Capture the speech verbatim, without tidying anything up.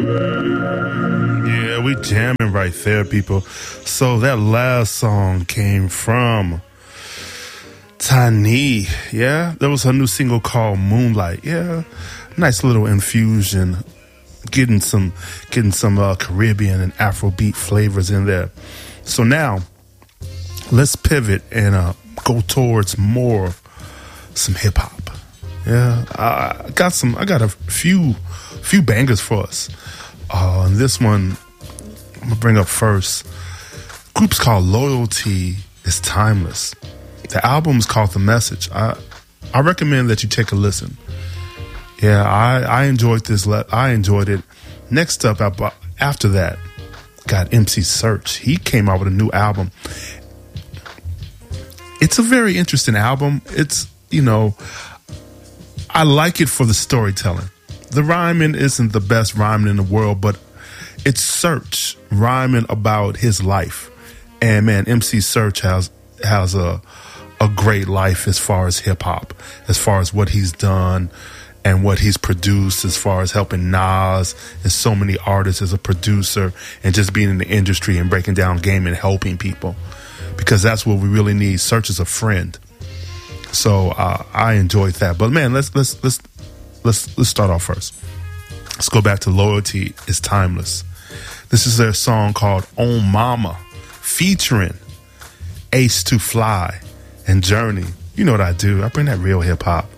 Yeah, we jamming right there, people. So that last song came from Tiny. Yeah, there was her new single called Moonlight. Yeah, nice little infusion, getting some getting some uh, Caribbean and Afrobeat flavors in there. So now let's pivot and uh, go towards more some hip hop. Yeah, I got some. I got a few few bangers for us. Uh, and this one I'm gonna bring up first. Group's called Loyalty is Timeless. The album is called The Message. I I recommend that you take a listen. Yeah, I I enjoyed this. Le- I enjoyed it. Next up, after that, got M C Search. He came out with a new album. It's a very interesting album. It's, you know, I like it for the storytelling. The rhyming isn't the best rhyming in the world, but it's Search rhyming about his life. And man, M C Search has has a a great life as far as hip hop, as far as what he's done and what he's produced, as far as helping Nas and so many artists as a producer, and just being in the industry and breaking down game and helping people, because that's what we really need. Search as a friend. So uh, I enjoyed that. But man, let's let's let's let's let's start off first. Let's go back to Loyalty is Timeless. This is their song called On Mama, featuring Ace to Fly and Journey. You know what I do. I bring that real hip hop.